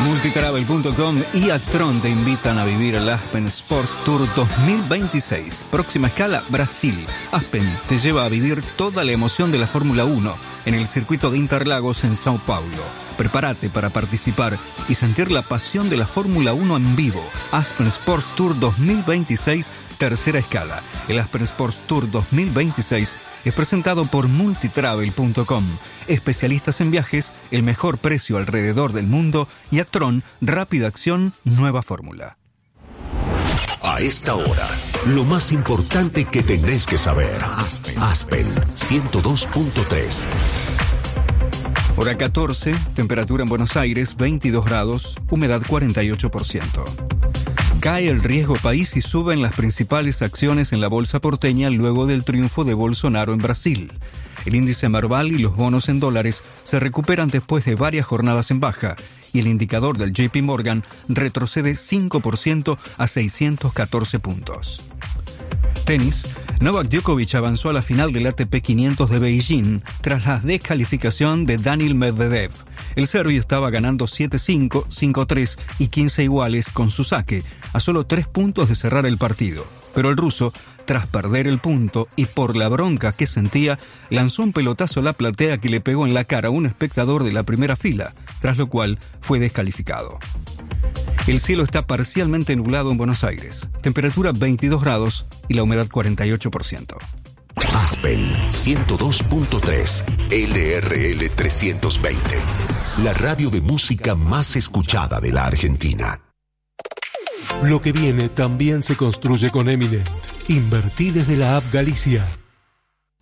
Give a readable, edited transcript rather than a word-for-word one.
Multitravel.com y Actron te invitan a vivir el Aspen Sports Tour 2026. Próxima escala, Brasil. Aspen te lleva a vivir toda la emoción de la Fórmula 1 en el circuito de Interlagos en Sao Paulo. Prepárate para participar y sentir la pasión de la Fórmula 1 en vivo. Aspen Sports Tour 2026, tercera escala. El Aspen Sports Tour 2026 es presentado por Multitravel.com. Especialistas en viajes, el mejor precio alrededor del mundo y Actron, rápida acción, nueva fórmula. A esta hora, lo más importante que tenés que saber. Aspen 102.3. Hora 14, temperatura en Buenos Aires 22 grados, humedad 48%. Cae el riesgo país y suben las principales acciones en la bolsa porteña luego del triunfo de Bolsonaro en Brasil. El índice Merval y los bonos en dólares se recuperan después de varias jornadas en baja y el indicador del JP Morgan retrocede 5% a 614 puntos. Tenis. Novak Djokovic avanzó a la final del ATP 500 de Beijing tras la descalificación de Daniil Medvedev. El serbio estaba ganando 7-5, 5-3 y 15 iguales con su saque, a solo 3 puntos de cerrar el partido. Pero el ruso, tras perder el punto y por la bronca que sentía, lanzó un pelotazo a la platea que le pegó en la cara a un espectador de la primera fila, tras lo cual fue descalificado. El cielo está parcialmente nublado en Buenos Aires. Temperatura 22 grados y la humedad 48%. Aspen 102.3 LRL 320. La radio de música más escuchada de la Argentina. Lo que viene también se construye con Eminent. Invertí desde la app Galicia.